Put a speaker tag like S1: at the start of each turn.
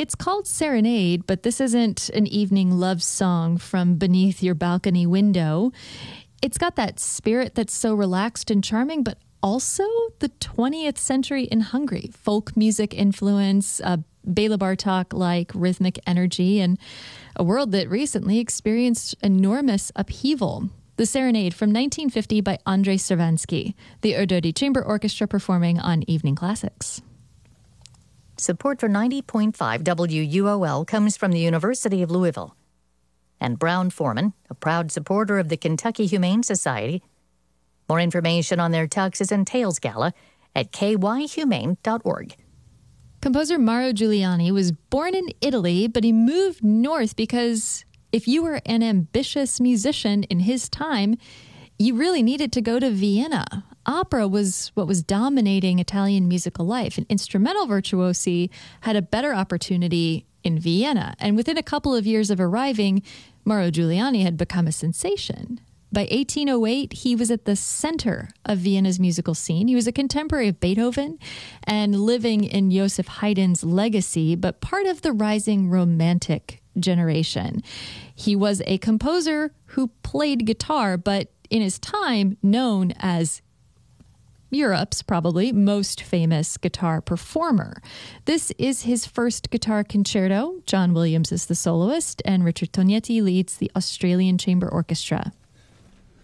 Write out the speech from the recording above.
S1: It's called Serenade, but this isn't an evening love song from beneath your balcony window. It's got that spirit that's so relaxed and charming, but also the 20th century in Hungary. Folk music influence, Bela Bartok-like rhythmic energy, and a world that recently experienced enormous upheaval. The Serenade from 1950 by Andrzej Cerwanski, the Erdődy Chamber Orchestra performing on Evening Classics.
S2: Support for 90.5 WUOL comes from the University of Louisville. And Brown-Forman, a proud supporter of the Kentucky Humane Society. More information on their Tuxes and Tails Gala at kyhumane.org.
S1: Composer Mauro Giuliani was born in Italy, but he moved north because if you were an ambitious musician in his time, you really needed to go to Vienna. Opera was what was dominating Italian musical life, and instrumental virtuosi had a better opportunity in Vienna. And within a couple of years of arriving, Mauro Giuliani had become a sensation. By 1808, he was at the center of Vienna's musical scene. He was a contemporary of Beethoven and living in Joseph Haydn's legacy, but part of the rising Romantic generation. He was a composer who played guitar, but in his time known as Europe's probably most famous guitar performer. This is his first guitar concerto. John Williams is the soloist, and Richard Tognetti leads the Australian Chamber Orchestra.